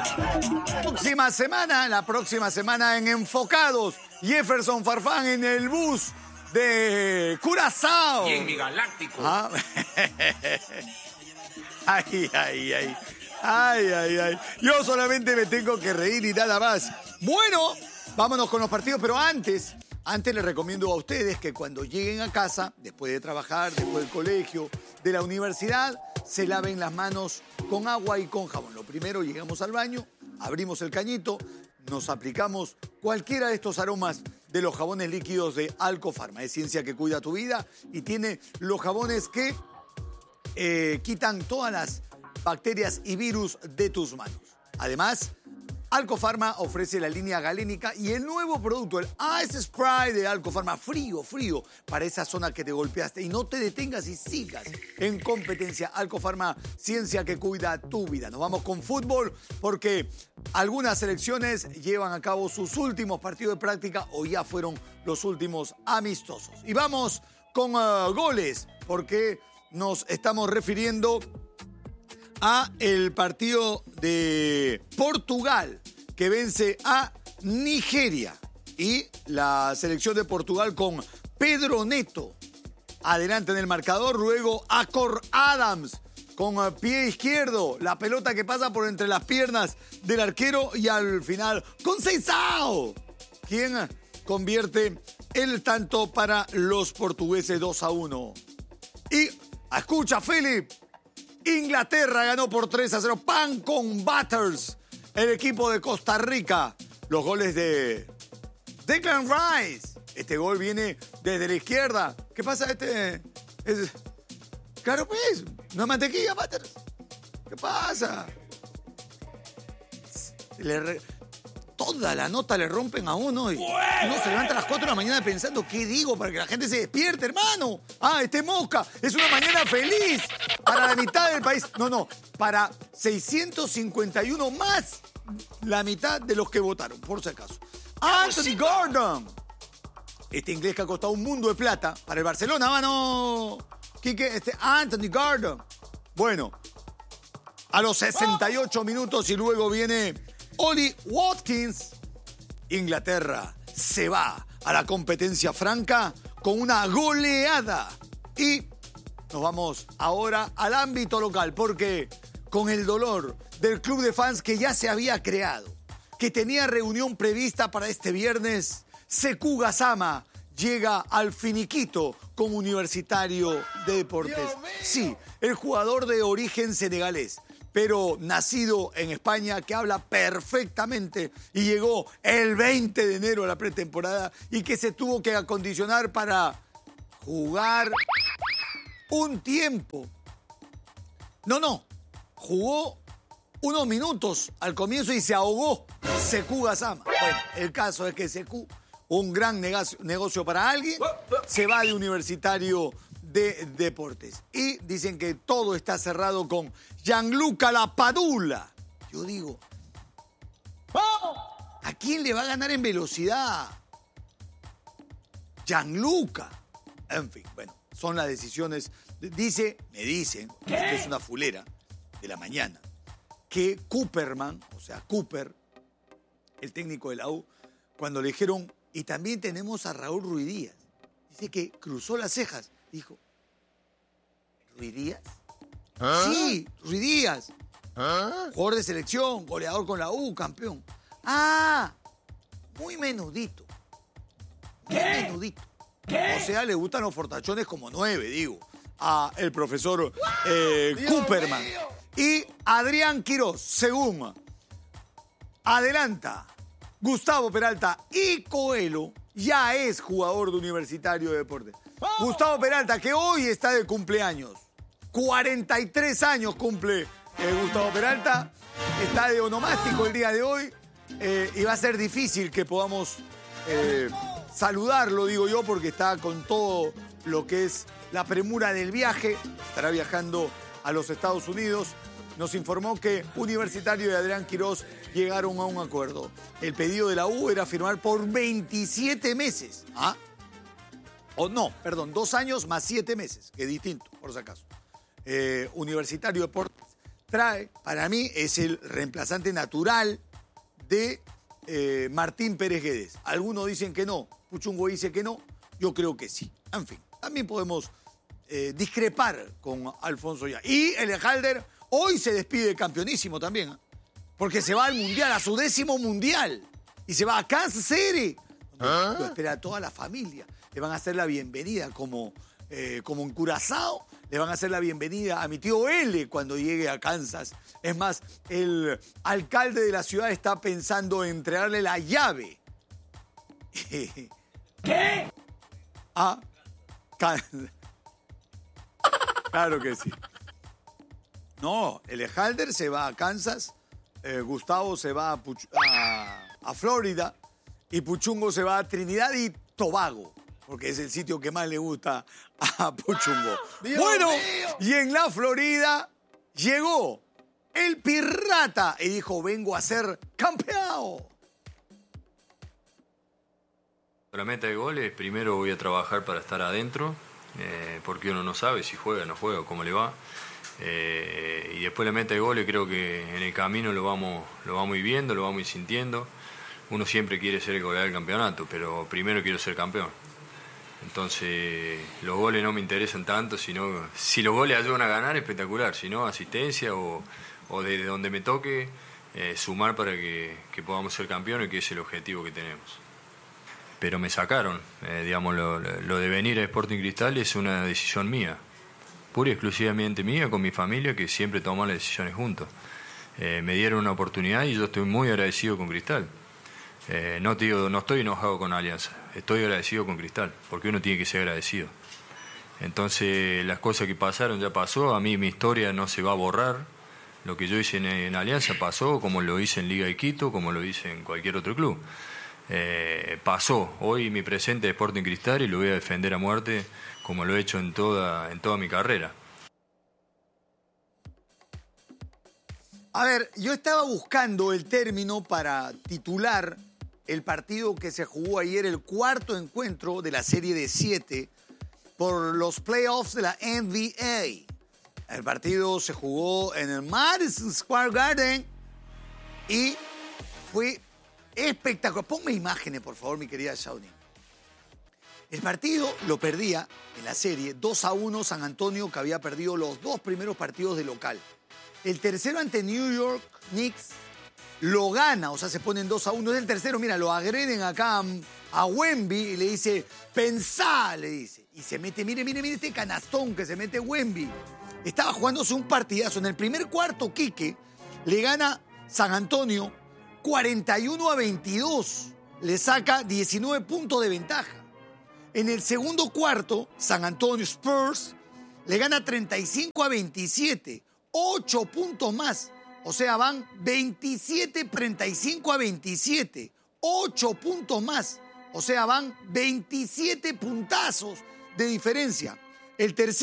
La próxima semana en Enfocados, Jefferson Farfán en el bus de Curazao. Y en mi galáctico. ¿Ah? Ay. Yo solamente me tengo que reír y nada más. Bueno, vámonos con los partidos, pero antes les recomiendo a ustedes que cuando lleguen a casa, después de trabajar, después del colegio, de la universidad, se laven las manos con agua y con jabón. Lo primero, llegamos al baño, abrimos el cañito, nos aplicamos cualquiera de estos aromas de los jabones líquidos de Alcofarma. Es ciencia que cuida tu vida y tiene los jabones que quitan todas las bacterias y virus de tus manos. Además, Alcofarma ofrece la línea galénica y el nuevo producto, el Ice Spray de Alcofarma, frío, para esa zona que te golpeaste. Y no te detengas y sigas en competencia. Alcofarma, ciencia que cuida tu vida. Nos vamos con fútbol porque algunas selecciones llevan a cabo sus últimos partidos de práctica o ya fueron los últimos amistosos. Y vamos con goles porque nos estamos refiriendo a el partido de Portugal que vence a Nigeria y la selección de Portugal con Pedro Neto adelante en el marcador, luego Acor Adams con pie izquierdo, la pelota que pasa por entre las piernas del arquero y al final Conceição, quien convierte el tanto para los portugueses 2-1. Y escucha, Philip, Inglaterra ganó por 3-0. Pan con Butters, el equipo de Costa Rica. Los goles de Declan Rice. Este gol viene desde la izquierda. ¿Qué pasa? Claro, pues, no es mantequilla, Butters. ¿Qué pasa? Toda la nota le rompen a uno y uno se levanta a las 4 de la mañana pensando ¿qué digo para que la gente se despierte, hermano? Mosca, es una mañana feliz para la mitad del país. No, para 651 más la mitad de los que votaron, por si acaso. Anthony Gordon, este inglés que ha costado un mundo de plata para el Barcelona, mano. Quique, Anthony Gordon. Bueno, a los 68 minutos y luego viene Ollie Watkins. Inglaterra se va a la competencia franca con una goleada. Y nos vamos ahora al ámbito local, porque con el dolor del club de fans que ya se había creado, que tenía reunión prevista para este viernes, Sekou Gassama llega al finiquito como Universitario de Deportes. Sí, el jugador de origen senegalés, pero nacido en España, que habla perfectamente y llegó el 20 de enero a la pretemporada y que se tuvo que acondicionar para jugar un tiempo. Jugó unos minutos al comienzo y se ahogó Sekou Gassama. Bueno, el caso es que Sekou, un gran negocio para alguien, se va de Universitario de Deportes. Y dicen que todo está cerrado con Gianluca Lapadula. Yo digo, ¿a quién le va a ganar en velocidad? Gianluca. En fin, bueno, son las decisiones. Me dicen, que es una fulera de la mañana, que Cooperman, o sea, Cooper, el técnico de la U, cuando le dijeron, y también tenemos a Raúl Ruiz Díaz, dice que cruzó las cejas. Dijo, ¿Ruiz Díaz? Sí, Ruiz Díaz. Jugador de selección, goleador con la U, campeón. Muy menudito. O sea, le gustan los fortachones como 9, digo, a el profesor Cooperman. Y Adrián Quirós, según adelanta Gustavo Peralta y Coelho, ya es jugador de Universitario de Deportes. Gustavo Peralta, que hoy está de cumpleaños. 43 años cumple Gustavo Peralta. Está de onomástico el día de hoy. Y va a ser difícil que podamos saludarlo, digo yo, porque está con todo lo que es la premura del viaje. Estará viajando a los Estados Unidos. Nos informó que Universitario y Adrián Quirós llegaron a un acuerdo. El pedido de la U era firmar por 27 meses. 2 años más 7 meses, que es distinto, por si acaso. Universitario de Deportes trae, para mí, es el reemplazante natural de Martín Pérez Guedes. Algunos dicen que no, Puchungo dice que no, yo creo que sí. En fin, también podemos discrepar con Alfonso ya. Y el Halder hoy se despide campeonísimo también, ¿eh? Porque se va al Mundial, a su 10º Mundial. Y se va a Kansas City. Lo espera a toda la familia. Le van a hacer la bienvenida como en Curazao. Le van a hacer la bienvenida a mi tío L cuando llegue a Kansas. Es más, el alcalde de la ciudad está pensando en entregarle la llave. ¿Qué? A Kansas. Claro que sí. No, el Halder se va a Kansas, Gustavo se va a Florida y Puchungo se va a Trinidad y Tobago, porque es el sitio que más le gusta a Puchungo. Bueno, y en la Florida llegó el Pirata y dijo, vengo a ser campeón. La meta de goles, primero voy a trabajar para estar adentro, porque uno no sabe si juega, no juega, cómo le va. Y después la meta de goles creo que en el camino lo vamos viendo, lo vamos sintiendo. Uno siempre quiere ser el goleador del campeonato, pero primero quiero ser campeón. Entonces los goles no me interesan tanto, sino si los goles ayudan a ganar, espectacular. Si no, asistencia o desde donde me toque, sumar para que podamos ser campeones, que es el objetivo que tenemos. Pero me sacaron, digamos, lo de venir a Sporting Cristal es una decisión mía. Pura y exclusivamente mía, con mi familia, que siempre tomamos las decisiones juntos. Me dieron una oportunidad y yo estoy muy agradecido con Cristal. No estoy enojado con Alianza, estoy agradecido con Cristal, porque uno tiene que ser agradecido. Entonces, las cosas que pasaron ya pasó, a mí mi historia no se va a borrar. Lo que yo hice en Alianza pasó, como lo hice en Liga de Quito, como lo hice en cualquier otro club. Pasó, hoy mi presente es Sporting Cristal y lo voy a defender a muerte, como lo he hecho en toda mi carrera. A ver, yo estaba buscando el término para titular el partido que se jugó ayer, el cuarto encuentro de la serie de 7 por los playoffs de la NBA. El partido se jugó en el Madison Square Garden y fue espectacular. Ponme imágenes, por favor, mi querida Shawnee. El partido lo perdía en la serie 2-1 San Antonio, que había perdido los 2 primeros partidos de local. El tercero ante New York Knicks lo gana, o sea, se ponen 2-1. Es el tercero, mira, lo agreden acá a Wemby y le dice, pensá, le dice. Y se mete, mire este canastón que se mete Wemby. Estaba jugándose un partidazo. En el primer cuarto, Quique le gana San Antonio 41-22. Le saca 19 puntos de ventaja. En el segundo cuarto, San Antonio Spurs le gana 35-27. 8 puntos más. O sea, van 27-35-27. 8 puntos más. O sea, van 27 puntazos de diferencia. El tercer